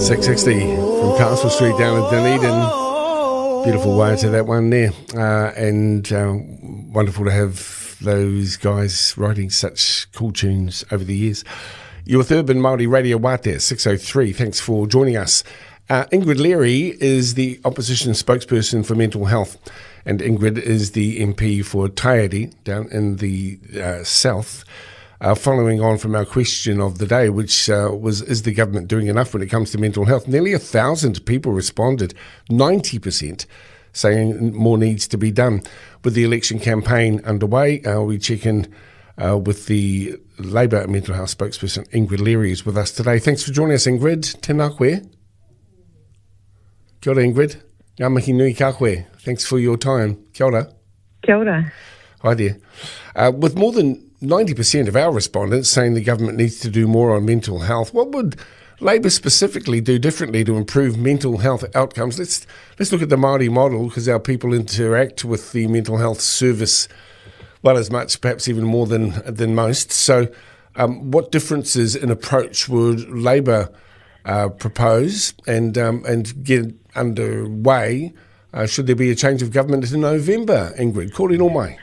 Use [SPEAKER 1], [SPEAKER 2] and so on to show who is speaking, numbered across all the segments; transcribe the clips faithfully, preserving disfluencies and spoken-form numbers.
[SPEAKER 1] six sixty from Castle Street down in Dunedin. Beautiful way to that one there. Uh, and uh, wonderful to have those guys writing such cool tunes over the years. You're with Urban Māori Radio Wātea, six oh three. Thanks for joining us. Uh, Ingrid Leary is the opposition spokesperson for mental health, and Ingrid is the M P for Taieri down in the uh, south. Uh, following on from our question of the day, which uh, was, is the government doing enough when it comes to mental health? Nearly a thousand people responded, ninety percent saying more needs to be done. With the election campaign underway, uh, we check in uh, with the Labour mental health spokesperson, Ingrid Leary, is with us today. Thanks for joining us, Ingrid. Tēnā koe. Kia ora, Ingrid. Ngā mihi nui ka koe. Thanks for your time. Kia ora.
[SPEAKER 2] Kia ora.
[SPEAKER 1] Hi there. Uh, with more than ninety percent of our respondents saying the government needs to do more on mental health, what would Labour specifically do differently to improve mental health outcomes? Let's let's look at the Māori model, because our people interact with the mental health service well as much, perhaps even more than than most. So um, what differences in approach would Labour uh, propose and, um, and get underway uh, should there be a change of government in November, Ingrid? Kore no mai.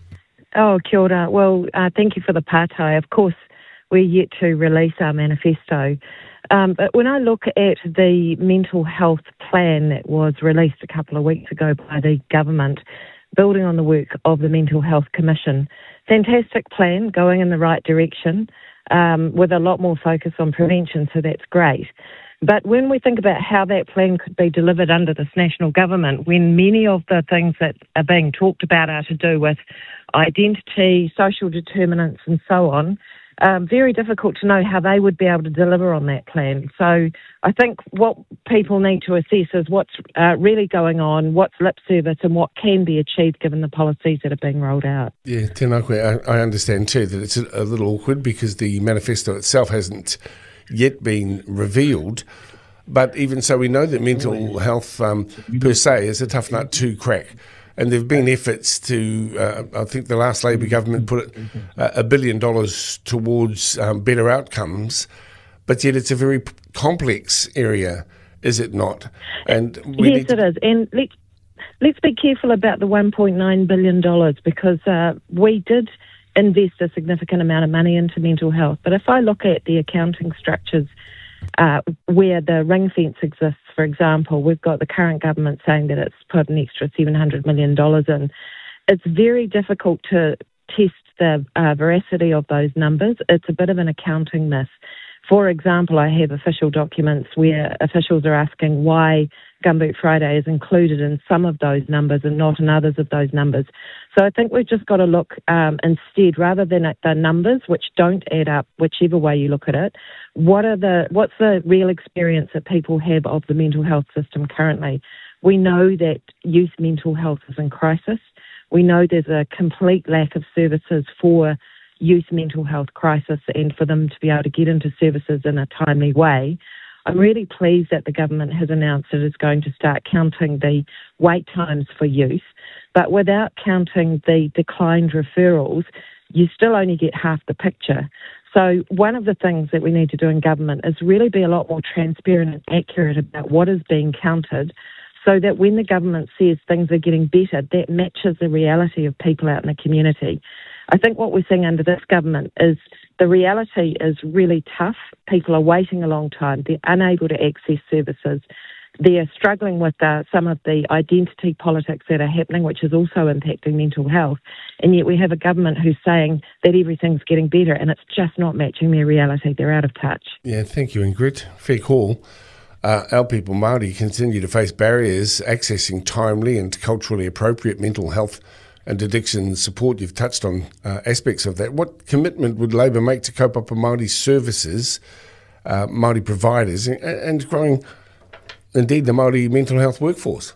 [SPEAKER 2] Oh, kia ora. Well, uh, thank you for the pātai. Of course, we're yet to release our manifesto. Um, but when I look at the mental health plan that was released a couple of weeks ago by the government, building on the work of the Mental Health Commission, fantastic plan, going in the right direction, um, with a lot more focus on prevention, so that's great. But when we think about how that plan could be delivered under this national government, when many of the things that are being talked about are to do with identity, social determinants and so on, um, very difficult to know how they would be able to deliver on that plan. So I think what people need to assess is what's uh, really going on, what's lip service and what can be achieved given the policies that are being rolled out.
[SPEAKER 1] Yeah, tēnā koe. I, I understand too that it's a, a little awkward because the manifesto itself hasn't yet been revealed. But even so, we know that mental health um, per se is a tough nut to crack. And there have been efforts to, uh, I think the last Labour government put uh, a billion dollars towards um, better outcomes, but yet it's a very p- complex area, is it not? And we
[SPEAKER 2] yes, it is. And let's, let's be careful about the one point nine billion dollars because uh, we did invest a significant amount of money into mental health. But if I look at the accounting structures uh, where the ring fence exists, for example, we've got the current government saying that it's put an extra seven hundred million dollars in. It's very difficult to test the uh, veracity of those numbers. It's a bit of an accounting miss. For example, I have official documents where officials are asking why Gumboot Friday is included in some of those numbers and not in others of those numbers. So I think we've just got to look um, instead, rather than at the numbers, which don't add up, whichever way you look at it, what are the what's the real experience that people have of the mental health system currently? We know that youth mental health is in crisis. We know there's a complete lack of services for youth mental health crisis and for them to be able to get into services in a timely way. I'm really pleased that the government has announced it is going to start counting the wait times for youth, but without counting the declined referrals, you still only get half the picture. So one of the things that we need to do in government is really be a lot more transparent and accurate about what is being counted, so that when the government says things are getting better, that matches the reality of people out in the community. I think what we're seeing under this government is the reality is really tough. People are waiting a long time. They're unable to access services. They're struggling with uh, some of the identity politics that are happening, which is also impacting mental health. And yet we have a government who's saying that everything's getting better, and it's just not matching their reality. They're out of touch.
[SPEAKER 1] Yeah, thank you, Ingrid. Fair call. Uh, our people, Māori, continue to face barriers accessing timely and culturally appropriate mental health and addiction support. You've touched on uh, aspects of that. What commitment would Labour make to kaupapa Māori services, uh, Māori providers, and, and growing, indeed, the Māori mental health workforce?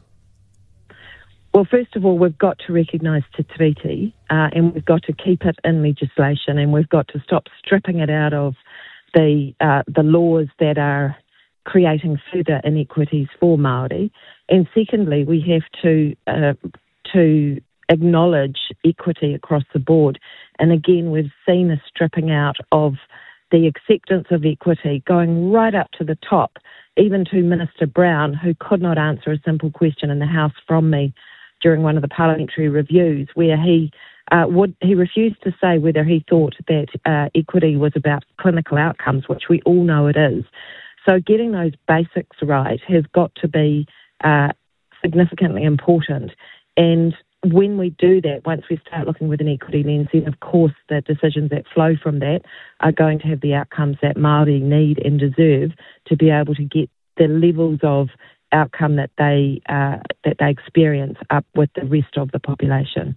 [SPEAKER 2] Well, first of all, we've got to recognise Te Tiriti, uh, and we've got to keep it in legislation, and we've got to stop stripping it out of the uh, the laws that are creating further inequities for Māori. And secondly, we have to uh, to acknowledge equity across the board. And again, we've seen a stripping out of the acceptance of equity going right up to the top even to Minister Brown, who could not answer a simple question in the House from me during one of the parliamentary reviews, where he uh, would he refused to say whether he thought that uh, equity was about clinical outcomes, which we all know it is. So getting those basics right has got to be uh, significantly important. And when we do that, once we start looking with an equity lens, then of course the decisions that flow from that are going to have the outcomes that Māori need and deserve to be able to get the levels of outcome that they uh, that they experience up with the rest of the population.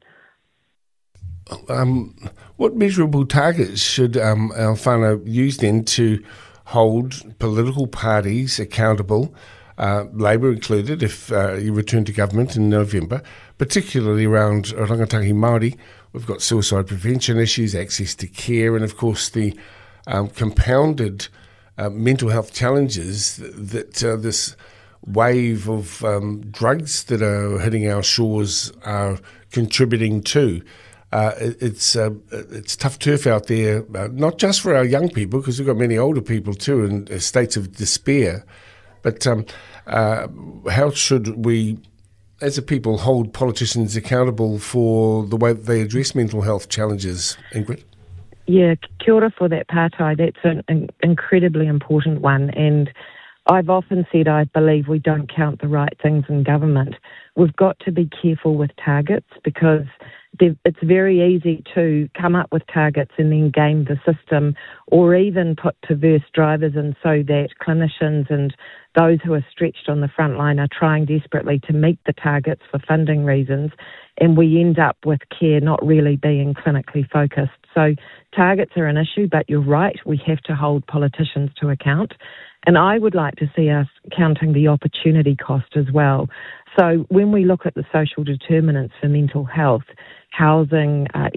[SPEAKER 1] Um, what measurable targets should um, our whānau use then to hold political parties accountable, uh, Labour included, if uh, you return to government in November, particularly around Rangitangi Māori? We've got suicide prevention issues, access to care, and of course the um, compounded uh, mental health challenges that, that uh, this wave of um, drugs that are hitting our shores are contributing to. Uh, it, it's uh, it's tough turf out there, uh, not just for our young people, because we've got many older people too in uh, states of despair, but um, uh, how should we, as a people, hold politicians accountable for the way that they address mental health challenges, Ingrid?
[SPEAKER 2] Yeah, kia ora for that, Pātai. That's an, an incredibly important one, and I've often said I believe we don't count the right things in government. We've got to be careful with targets, because it's very easy to come up with targets and then game the system, or even put perverse drivers in so that clinicians and those who are stretched on the front line are trying desperately to meet the targets for funding reasons, and we end up with care not really being clinically focused. So targets are an issue, but you're right, we have to hold politicians to account. And I would like to see us counting the opportunity cost as well. So when we look at the social determinants for mental health, housing, uh,